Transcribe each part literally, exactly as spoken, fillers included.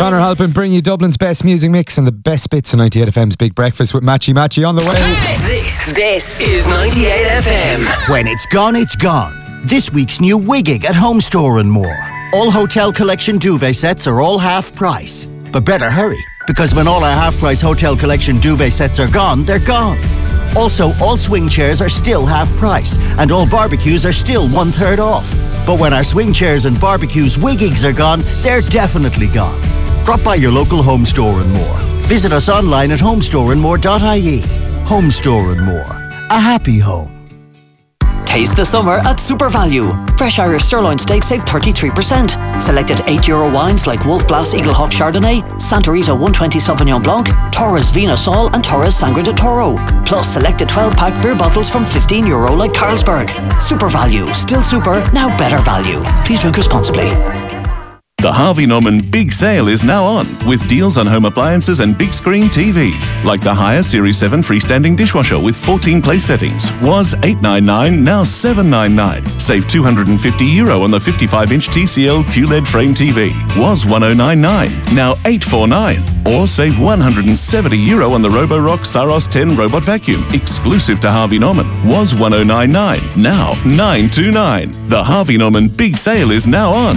Conor Halpin bring you Dublin's best music mix and the best bits of ninety-eight F M's Big Breakfast with Matchy Matchy on the way. This, this is ninety-eight F M. When it's gone, it's gone. This week's new Wiggig at Home Store and more. All Hotel Collection duvet sets are all half price. But better hurry, because when all our half price Hotel Collection duvet sets are gone, they're gone. Also, all swing chairs are still half price, and all barbecues are still one third off. But when our swing chairs and barbecues Wiggigs are gone, they're definitely gone. Drop by your local Home Store and More. Visit us online at homestore and more dot I E. Home Store and More. A happy home. Taste the summer at Super Value. Fresh Irish sirloin steak save thirty-three percent. Selected eight euro wines like Wolf Blass Eagle Hawk Chardonnay, Santa Rita one twenty Sauvignon Blanc, Torres Vina Sol and Torres Sangre de Toro. Plus selected twelve pack beer bottles from fifteen euro like Carlsberg. Super Value. Still super, now better value. Please drink responsibly. The Harvey Norman Big Sale is now on, with deals on home appliances and big screen T Vs, like the Haier Series seven freestanding dishwasher with fourteen place settings. Was eight ninety-nine, now seven ninety-nine. Save two hundred fifty euro on the fifty-five inch T C L Q L E D frame T V. Was one thousand ninety-nine, now eight forty-nine. Or save one hundred seventy euro on the Roborock Saros ten robot vacuum, exclusive to Harvey Norman. Was one thousand ninety-nine, now nine twenty-nine. The Harvey Norman Big Sale is now on.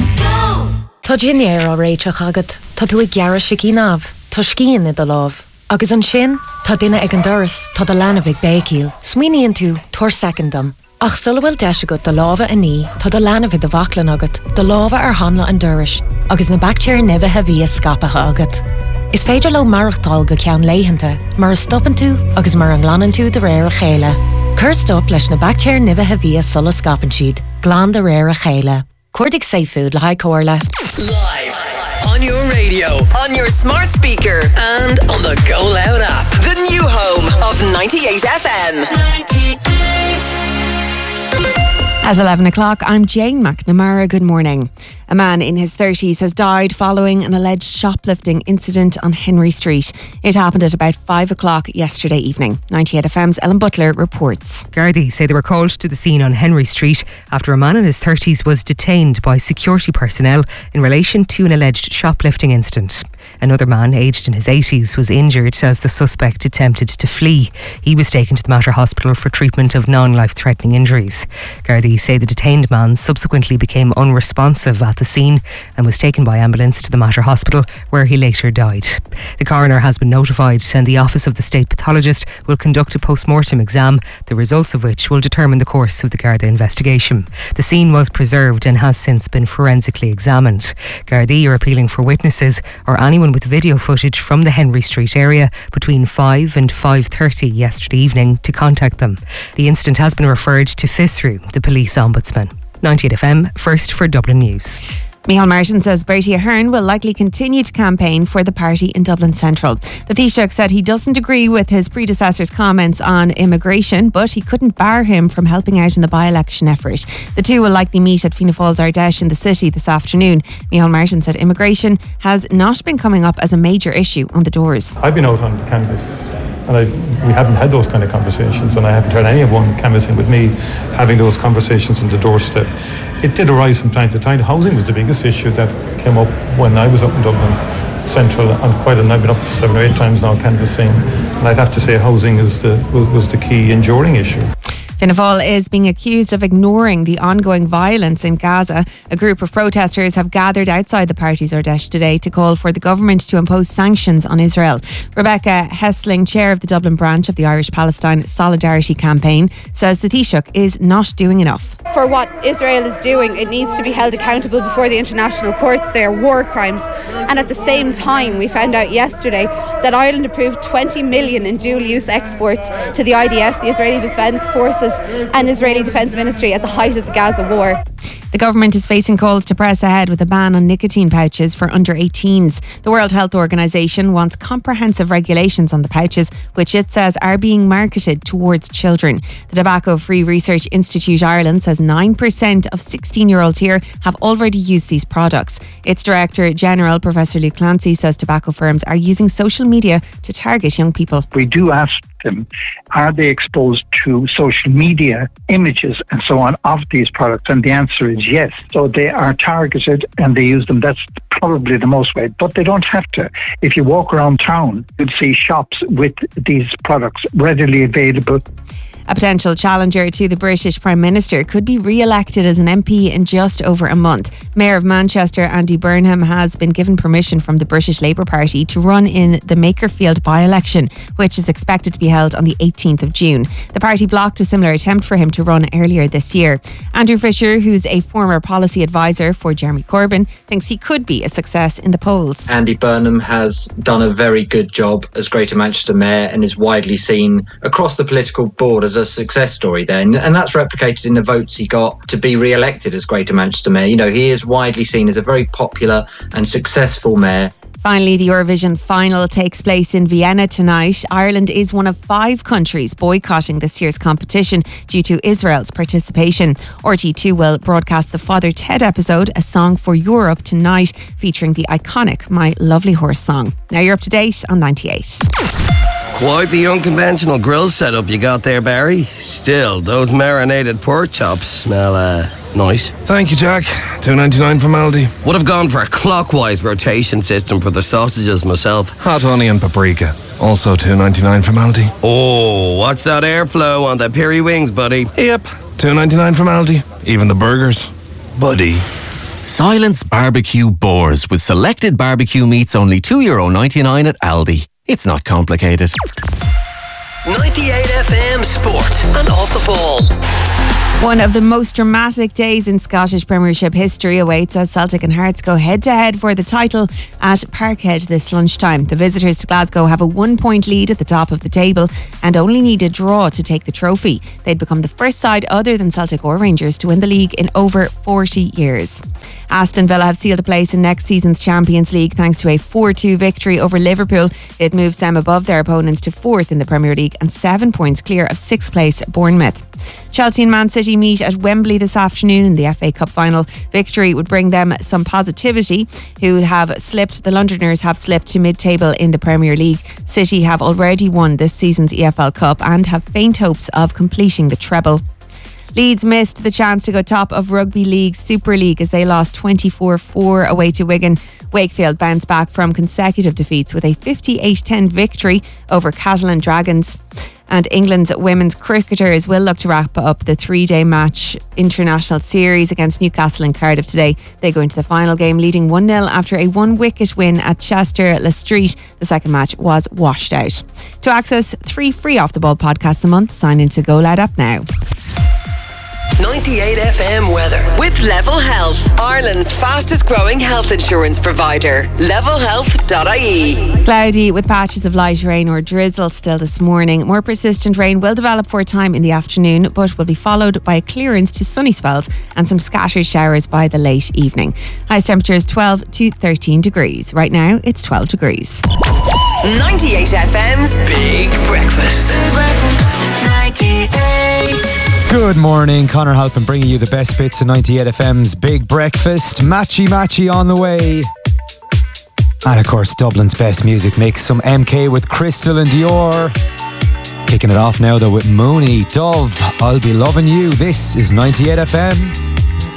Tá jinnéir á réiteach agad, tá tú ag gearra sicí náv, tá scían i do láv. Agus an sin, tá duine ag an doras, tá do leanamh ag bécíl. Smuoiníonn tú, tuair secondam. Ach sulabhfuil deis agat do láva a ní, tá do leanamh i do bhaclan agat, do láva ar hanla an doras, agus na bactéir nimhithe bhí a scapacha agat. Is féidir le marachtáil go ceann léitheanta, mar a stoppan tú agus mar an ghlanan tú de réir a chéile. Cur stop leis na bactéir nimhithe bhí a sulla scapan siad, glán de réir a chéile. Cordic Safe Food, Lahai Corla. Live on your radio, on your smart speaker, and on the Go Loud app. The new home of ninety-eight F M. ninety-eight. At eleven o'clock, I'm Jane McNamara. Good morning. A man in his thirties has died following an alleged shoplifting incident on Henry Street. It happened at about five o'clock yesterday evening. ninety-eight F M's Ellen Butler reports. Gardaí say they were called to the scene on Henry Street after a man in his thirties was detained by security personnel in relation to an alleged shoplifting incident. Another man, aged in his eighties, was injured as the suspect attempted to flee. He was taken to the Mater Hospital for treatment of non-life-threatening injuries. Gardaí say the detained man subsequently became unresponsive at the scene and was taken by ambulance to the Mater Hospital, where he later died. The coroner has been notified and the Office of the State Pathologist will conduct a post-mortem exam, the results of which will determine the course of the Garda investigation. The scene was preserved and has since been forensically examined. Gardaí are appealing for witnesses or anyone with video footage from the Henry Street area between five and five thirty yesterday evening to contact them. The incident has been referred to FISRU, the police ombudsman. ninety-eight F M, first for Dublin News. Micheál Martin says Bertie Ahern will likely continue to campaign for the party in Dublin Central. The Taoiseach said he doesn't agree with his predecessor's comments on immigration, but he couldn't bar him from helping out in the by-election effort. The two will likely meet at Fianna Fáil's Ardèche in the city this afternoon. Micheál Martin said immigration has not been coming up as a major issue on the doors. I've been out on canvas and I, we haven't had those kind of conversations, and I haven't heard anyone canvassing with me having those conversations on the doorstep. It did arise from time to time. Housing was the biggest issue that came up when I was up in Dublin Central, and quite and I've been up seven or eight times now canvassing, and I'd have to say housing is the was the key enduring issue. Fianna Fáil is being accused of ignoring the ongoing violence in Gaza. A group of protesters have gathered outside the party's Ardèche today to call for the government to impose sanctions on Israel. Rebecca Hessling, chair of the Dublin branch of the Irish Palestine Solidarity Campaign, says the Taoiseach is not doing enough. For what Israel is doing, it needs to be held accountable before the international courts. They are war crimes. And at the same time, we found out yesterday that Ireland approved twenty million in dual-use exports to the I D F, the Israeli Defence Forces, and Israeli Defence Ministry at the height of the Gaza war. The government is facing calls to press ahead with a ban on nicotine pouches for under eighteens. The World Health Organization wants comprehensive regulations on the pouches, which it says are being marketed towards children. The Tobacco Free Research Institute Ireland says nine percent of sixteen-year-olds here have already used these products. Its Director General, Professor Luke Clancy, says tobacco firms are using social media to target young people. We do ask them, are they exposed to social media images and so on of these products? And the answer is yes. So they are targeted and they use them. That's probably the most way, but they don't have to. If you walk around town, you'll see shops with these products readily available. A potential challenger to the British Prime Minister could be re-elected as an M P in just over a month. Mayor of Manchester, Andy Burnham, has been given permission from the British Labour Party to run in the Makerfield by-election, which is expected to be held on the eighteenth of June. The party blocked a similar attempt for him to run earlier this year. Andrew Fisher, who's a former policy advisor for Jeremy Corbyn, thinks he could be a success in the polls. Andy Burnham has done a very good job as Greater Manchester Mayor and is widely seen across the political board as a success story there, and that's replicated in the votes he got to be re-elected as Greater Manchester Mayor. You know, he is widely seen as a very popular and successful mayor. Finally, the Eurovision final takes place in Vienna tonight. Ireland is one of five countries boycotting this year's competition due to Israel's participation. R T two will broadcast the Father Ted episode, A Song for Europe, tonight, featuring the iconic My Lovely Horse song. Now you're up to date on ninety-eight. Quite the unconventional grill setup you got there, Barry. Still, those marinated pork chops smell uh, nice. Thank you, Jack. two ninety-nine from Aldi. Would have gone for a clockwise rotation system for the sausages myself. Hot onion and paprika. Also two ninety-nine from Aldi. Oh, watch that airflow on the peri wings, buddy. Yep, two ninety-nine from Aldi. Even the burgers. Buddy. Silence Barbecue Boars with selected barbecue meats only two euro ninety-nine at Aldi. It's not complicated. ninety-eight F M Sport and Off the Ball. One of the most dramatic days in Scottish Premiership history awaits as Celtic and Hearts go head-to-head for the title at Parkhead this lunchtime. The visitors to Glasgow have a one-point lead at the top of the table and only need a draw to take the trophy. They'd become the first side other than Celtic or Rangers to win the league in over forty years. Aston Villa have sealed a place in next season's Champions League thanks to a four two victory over Liverpool. It moves them above their opponents to fourth in the Premier League and seven points clear of sixth place Bournemouth. Chelsea and Man City meet at Wembley this afternoon in the F A Cup final. Victory would bring them some positivity, who have slipped, the Londoners have slipped to mid-table in the Premier League. City have already won this season's E F L Cup and have faint hopes of completing the treble. Leeds missed the chance to go top of Rugby League's Super League as they lost twenty-four four away to Wigan. Wakefield bounced back from consecutive defeats with a fifty-eight ten victory over Catalan Dragons. And England's women's cricketers will look to wrap up the three-day match international series against Newcastle and Cardiff today. They go into the final game leading one nil after a one-wicket win at Chester Le Street. The second match was washed out. To access three free Off the Ball podcasts a month, sign into Go Loud app now. ninety-eight F M weather with Level Health, Ireland's fastest growing health insurance provider. level health dot I E. Cloudy with patches of light rain or drizzle still this morning. More persistent rain will develop for a time in the afternoon, but will be followed by a clearance to sunny spells and some scattered showers by the late evening. Highest temperatures twelve to thirteen degrees. Right now it's twelve degrees. ninety-eight F M's Big Breakfast. ninety-eight. Good morning, Conor Halpin bringing you the best bits of ninety-eight F M's Big Breakfast. Matchy Matchy on the way. And of course, Dublin's best music mix. Some M K with Crystal and Dior. Kicking it off now though with Mooney, Dove, I'll Be Loving You. This is ninety-eight F M.